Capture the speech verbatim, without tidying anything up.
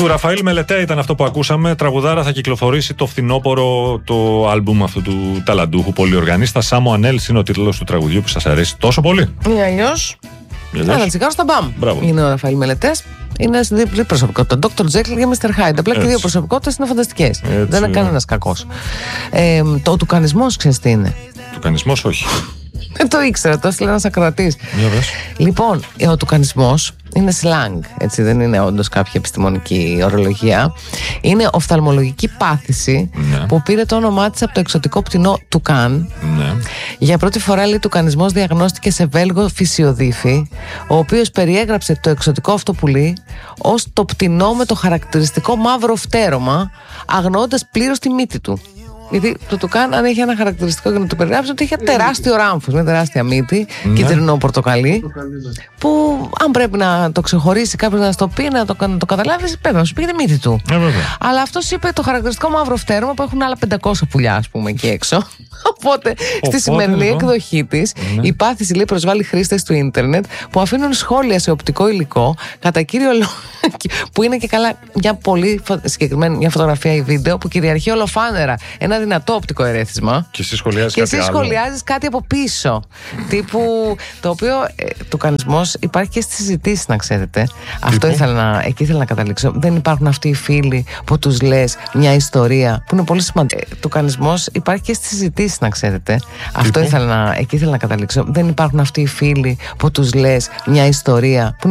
Του Ραφαήλ Μελετέ ήταν αυτό που ακούσαμε. Τραγουδάρα, θα κυκλοφορήσει το φθινόπωρο το άλμπουμ αυτού του ταλαντούχου πολυοργανίστα. Someone Else είναι ο τίτλος του τραγουδιού που σας αρέσει τόσο πολύ. Ή αλλιώς ένα τσιγάρο στα μπαμ. Μπράβο. Είναι ο Ραφαήλ Μελετές. Είναι στην διπλή προσωπικότητα. ντόκτορ Τζέκλ και μίστερ Hyde. Απλά και οι δύο προσωπικότητες είναι φανταστικές. Δεν είναι κανένας κακός. Ε, το τουκανισμός, ξέρεις τι είναι? Τουκανισμός, όχι. Δεν το ήξερα, το έστειλε ένας ακροατής. Λοιπόν, ο τουκανισμός είναι slang, έτσι, δεν είναι όντως κάποια επιστημονική ορολογία. Είναι οφθαλμολογική πάθηση, ναι, που πήρε το όνομά της από το εξωτικό πτηνό τουκάν. Ναι. Για πρώτη φορά, λέει, τουκανισμός διαγνώστηκε σε Βέλγο φυσιοδίφη, ο οποίος περιέγραψε το εξωτικό αυτό πουλί ως το πτηνό με το χαρακτηριστικό μαύρο φτέρωμα, αγνοώντας πλήρως τη μύτη του. Γιατί το τουκάν, αν έχει ένα χαρακτηριστικό για να το περιγράψει, ότι είχε τεράστιο ράμφος, μια τεράστια μύτη, ναι, κίτρινο πορτοκαλί, που αν πρέπει να το ξεχωρίσει κάποιος, να το πει, να το, να το καταλάβει, πρέπει να σου πει τη μύτη του. Ε, Αλλά αυτός είπε το χαρακτηριστικό μαύρο φτέρωμα που έχουν άλλα πεντακόσια πουλιά, ας πούμε, εκεί έξω. Οπότε, στη σημερινή λοιπόν εκδοχή της, ναι, η πάθηση, λέει, προσβάλλει χρήστες του ίντερνετ που αφήνουν σχόλια σε οπτικό υλικό, κατά κύριο λόγο, που είναι και καλά μια πολύ συγκεκριμένη μια φωτογραφία ή βίντεο που κυριαρχεί ολοφάνερα ένα δυνατό οπτικό ερέθισμα. Και εσύ σχολιάζεις και κάτι, εσύ σχολιάζεις κάτι από πίσω. Τύπου, το οποίο ε, τουκανισμός υπάρχει και στις συζητήσεις, να ξέρετε. Αυτό ήθελα να, εκεί ήθελα να καταλήξω. Δεν υπάρχουν αυτοί οι φίλοι που τους λες μια ιστορία που είναι πολύ σημαντική. Ε, τουκανισμός υπάρχει και στις συζητήσεις, να ξέρετε. Αυτό ήθελα να, εκεί ήθελα να καταλήξω. Δεν υπάρχουν αυτοί οι φίλοι που τους λες μια ιστορία που